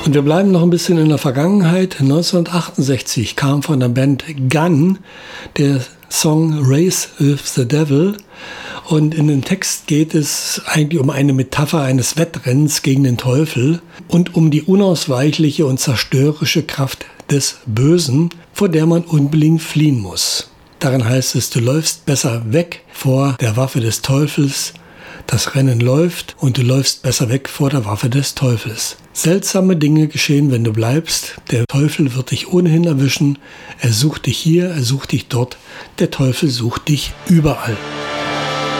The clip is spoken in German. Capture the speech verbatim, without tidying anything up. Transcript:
Und wir bleiben noch ein bisschen in der Vergangenheit. neunzehnhundertachtundsechzig kam von der Band Gun der Song Race with the Devil. Und in dem Text geht es eigentlich um eine Metapher eines Wettrennens gegen den Teufel und um die unausweichliche und zerstörerische Kraft des Bösen, vor der man unbedingt fliehen muss. Darin heißt es, du läufst besser weg vor der Waffe des Teufels. Das Rennen läuft und du läufst besser weg vor der Waffe des Teufels. Seltsame Dinge geschehen, wenn du bleibst. Der Teufel wird dich ohnehin erwischen. Er sucht dich hier, er sucht dich dort. Der Teufel sucht dich überall.